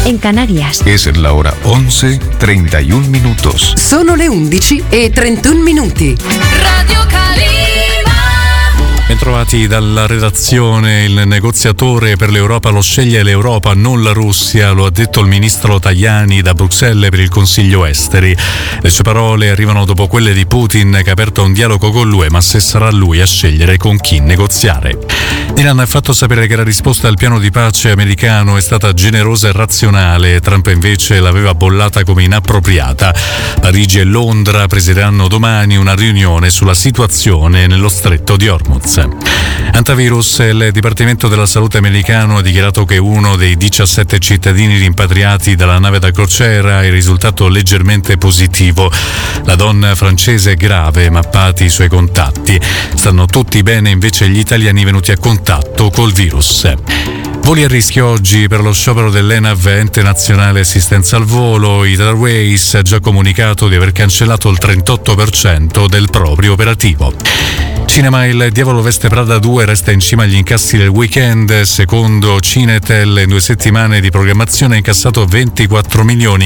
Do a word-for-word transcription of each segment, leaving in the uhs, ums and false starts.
en Canarias. Es la hora once treinta y un minutos. Sono le undici e trentuno minuti. Radio Calima. Bentrovati dalla redazione. Il negoziatore per l'Europa lo sceglie l'Europa, non la Russia, lo ha detto il ministro Tajani da Bruxelles per il Consiglio Esteri. Le sue parole arrivano dopo quelle di Putin, che ha aperto un dialogo con l'U E, ma se sarà lui a scegliere con chi negoziare. Iran ha fatto sapere che la risposta al piano di pace americano è stata generosa e razionale. Trump invece l'aveva bollata come inappropriata. Parigi e Londra presideranno domani una riunione sulla situazione nello stretto di Hormuz. Antivirus, il Dipartimento della Salute americano ha dichiarato che uno dei diciassette cittadini rimpatriati dalla nave da crociera è risultato leggermente positivo. La donna francese è grave, mappati i suoi contatti. Stanno tutti bene invece gli italiani venuti a contatto col virus. Voli a rischio oggi per lo sciopero dell'ENAV, Ente Nazionale Assistenza al Volo. Italways ha già comunicato di aver cancellato il trentotto per cento del proprio operativo. Cinema, Il Diavolo Veste Prada due resta in cima agli incassi del weekend. Secondo Cinetel, in due settimane di programmazione ha incassato ventiquattro milioni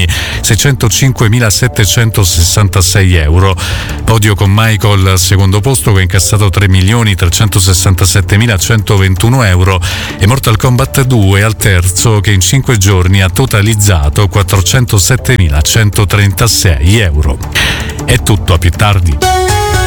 seicentocinquemilasettecentosessantasei euro. Podio con Michael al secondo posto, che ha incassato tre milioni trecentosessantasettemilacentoventuno euro, e Mortal Kombat due al terzo, che in cinque giorni ha totalizzato quattrocentosettemilacentontrentasei euro. È tutto, a più tardi.